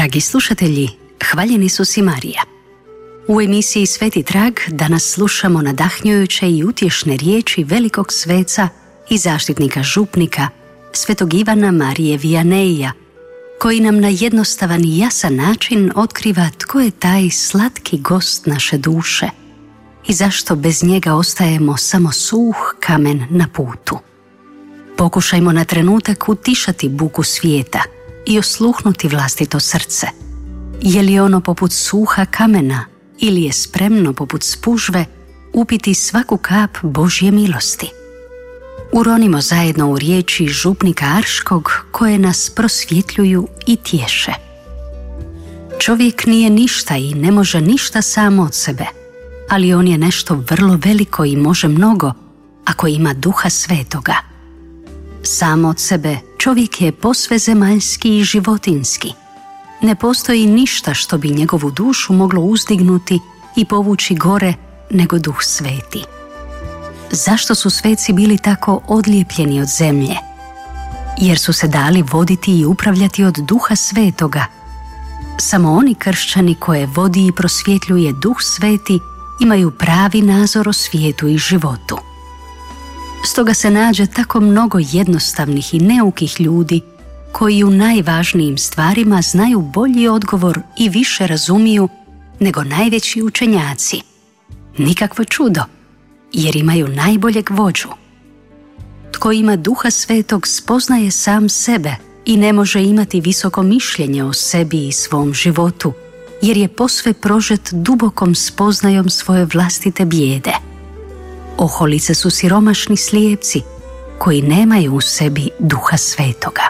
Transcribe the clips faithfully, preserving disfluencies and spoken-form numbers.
Dragi slušatelji, hvaljeni su si Marija. U emisiji Sveti trag danas slušamo nadahnjujuće i utješne riječi velikog sveca i zaštitnika župnika, svetog Ivana Marije Vianeija, koji nam na jednostavan i jasan način otkriva tko je taj slatki gost naše duše i zašto bez njega ostajemo samo suh kamen na putu. Pokušajmo na trenutak utišati buku svijeta i osluhnuti vlastito srce. Je li ono poput suha kamena ili je spremno poput spužve upiti svaku kap Božje milosti? Uronimo zajedno u riječi župnika Arškog koje nas prosvjetljuju i tješe. Čovjek nije ništa i ne može ništa sam od sebe, ali on je nešto vrlo veliko i može mnogo ako ima Duha Svetoga. Sam od sebe čovjek je posve zemaljski i životinski. Ne postoji ništa što bi njegovu dušu moglo uzdignuti i povući gore nego Duh Sveti. Zašto su sveci bili tako odlijepljeni od zemlje? Jer su se dali voditi i upravljati od Duha Svetoga. Samo oni kršćani koje vodi i prosvjetljuje Duh Sveti imaju pravi nazor o svijetu i životu. Stoga se nađe tako mnogo jednostavnih i neukih ljudi koji u najvažnijim stvarima znaju bolji odgovor i više razumiju nego najveći učenjaci. Nikakvo čudo, jer imaju najboljeg vođu. Tko ima Duha Svetog spoznaje sam sebe i ne može imati visoko mišljenje o sebi i svom životu, jer je posve prožet dubokom spoznajom svoje vlastite bijede. Oholice su siromašni slijepci koji nemaju u sebi Duha Svetoga.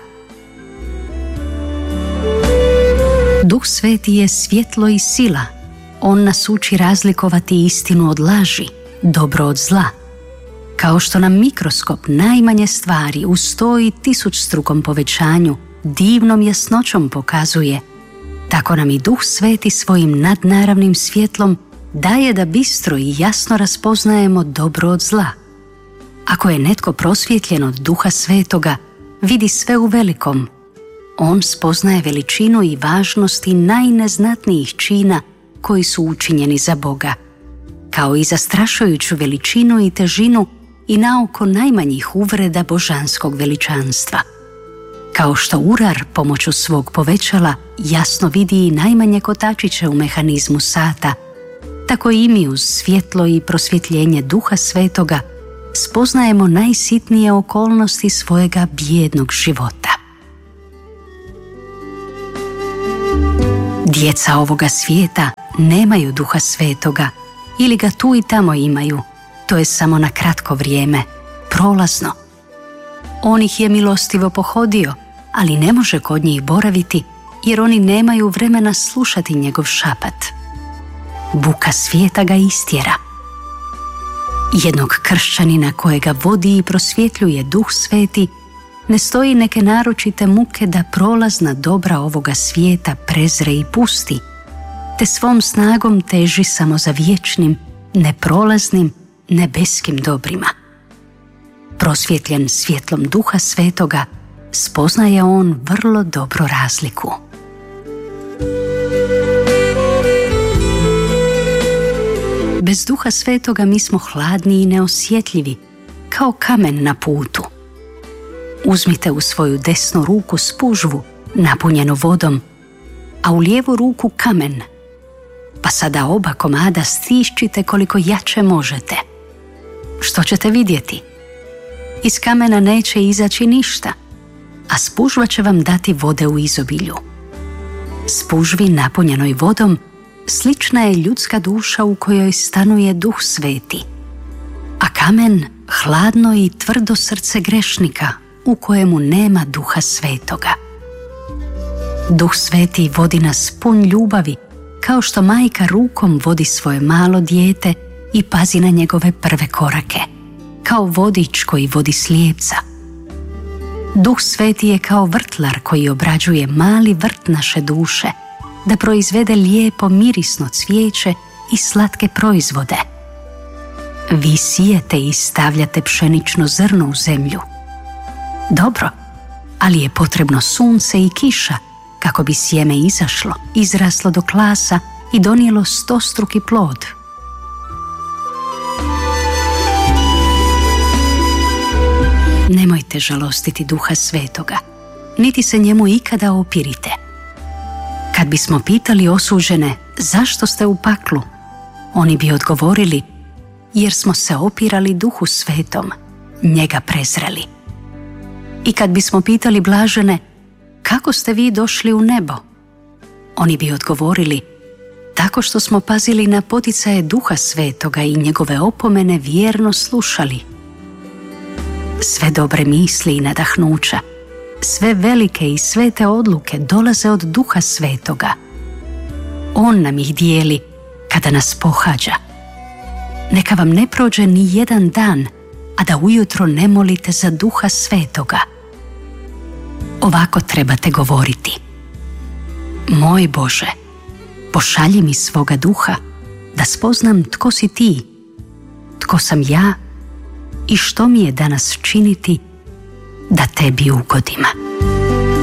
Duh Sveti je svjetlo i sila. On nas uči razlikovati istinu od laži, dobro od zla. Kao što nam mikroskop najmanje stvari u sto i tisućstrukom povećanju divnom jasnoćom pokazuje, tako nam i Duh Sveti svojim nadnaravnim svjetlom daje da bistro i jasno raspoznajemo dobro od zla. Ako je netko prosvjetljen od Duha Svetoga, vidi sve u velikom. On spoznaje veličinu i važnosti najneznatnijih čina koji su učinjeni za Boga, kao i zastrašujuću veličinu i težinu i naoko najmanjih uvreda božanskog veličanstva. Kao što urar pomoću svog povećala jasno vidi i najmanje kotačiće u mehanizmu sata, tako i mi uz svjetlo i prosvjetljenje Duha Svetoga spoznajemo najsitnije okolnosti svojega bijednog života. Djeca ovoga svijeta nemaju Duha Svetoga ili ga tu i tamo imaju, to je samo na kratko vrijeme, prolazno. On ih je milostivo pohodio, ali ne može kod njih boraviti jer oni nemaju vremena slušati njegov šapat. Buka svijeta ga istjera. Jednog kršćanina kojega vodi i prosvjetljuje Duh Sveti ne stoji neke naročite muke da prolazna dobra ovoga svijeta prezre i pusti, te svom snagom teži samo za vječnim, neprolaznim, nebeskim dobrima. Prosvjetljen svjetlom Duha Svetoga, spoznaje on vrlo dobro razliku. Bez Duha Svetoga mi smo hladni i neosjetljivi, kao kamen na putu. Uzmite u svoju desnu ruku spužvu napunjenu vodom, a u lijevu ruku kamen, pa sada oba komada stišćite koliko jače možete. Što ćete vidjeti? Iz kamena neće izaći ništa, a spužva će vam dati vode u izobilju. Spužvi napunjenoj vodom slična je ljudska duša u kojoj stanuje Duh Sveti, a kamen hladno i tvrdo srce grešnika u kojemu nema Duha Svetoga. Duh Sveti vodi nas pun ljubavi, kao što majka rukom vodi svoje malo dijete i pazi na njegove prve korake, kao vodič koji vodi slijepca. Duh Sveti je kao vrtlar koji obrađuje mali vrt naše duše, da proizvede lijepo mirisno cvijeće i slatke proizvode. Vi sijete i stavljate pšenično zrno u zemlju. Dobro, ali je potrebno sunce i kiša kako bi sjeme izašlo, izraslo do klasa i donijelo stostruki plod. Nemojte žalostiti Duha Svetoga, niti se njemu ikada opirite. Kad bismo pitali osuđene zašto ste u paklu, oni bi odgovorili jer smo se opirali Duhu Svetom, njega prezreli. I kad bismo pitali blažene kako ste vi došli u nebo, oni bi odgovorili tako što smo pazili na poticaje Duha Svetoga i njegove opomene vjerno slušali. Sve dobre misli i nadahnuća, sve velike i svete odluke dolaze od Duha Svetoga. On nam ih dijeli kada nas pohađa. Neka vam ne prođe ni jedan dan, a da ujutro ne molite za Duha Svetoga. Ovako trebate govoriti: Moj Bože, pošalji mi svoga duha, da spoznam tko si ti, tko sam ja i što mi je danas činiti da tebi ugodim.